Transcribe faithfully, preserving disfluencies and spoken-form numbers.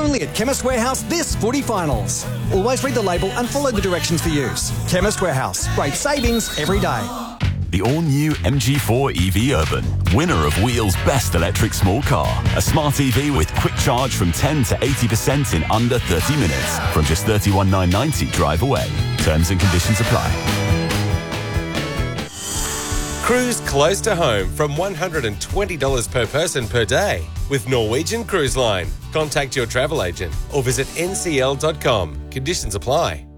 only at Chemist Warehouse this footy finals. Always read the label and follow the directions for use. Chemist Warehouse. Great savings every day. The all-new M G four E V Urban, winner of Wheel's Best Electric Small Car. A smart E V with quick charge from ten to eighty percent in under thirty minutes. From just thirty-one thousand nine hundred ninety drive away. Terms and conditions apply. Cruise close to home from one hundred twenty dollars per person per day with Norwegian Cruise Line. Contact your travel agent or visit n c l dot com. Conditions apply.